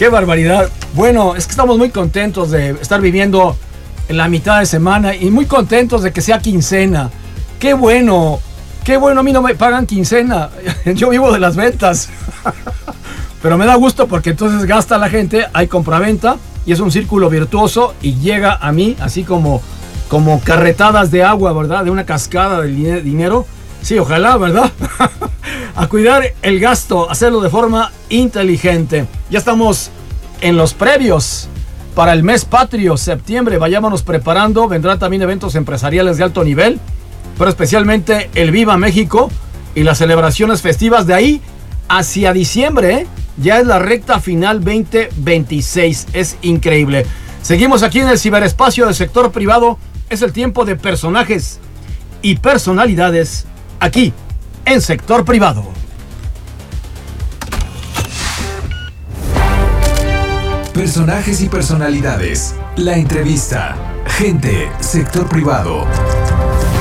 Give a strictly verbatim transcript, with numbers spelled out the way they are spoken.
Qué barbaridad. Bueno, es que estamos muy contentos de estar viviendo en la mitad de semana y muy contentos de que sea quincena. Qué bueno, qué bueno. A mí no me pagan quincena. Yo vivo de las ventas. Pero me da gusto porque entonces gasta la gente, hay compraventa y es un círculo virtuoso y llega a mí así como, como carretadas de agua, ¿verdad? De una cascada de dinero. Sí, ojalá, ¿verdad? A cuidar el gasto, hacerlo de forma inteligente. Ya estamos en los previos para el mes patrio, septiembre. Vayámonos preparando. Vendrán también eventos empresariales de alto nivel, pero especialmente el Viva México y las celebraciones festivas. De ahí hacia diciembre, ¿eh? Ya es la recta final veinte veintiséis. Es increíble. Seguimos aquí en el ciberespacio del sector privado. Es el tiempo de personajes y personalidades aquí en sector privado. Personajes y personalidades. La entrevista. Gente, sector privado.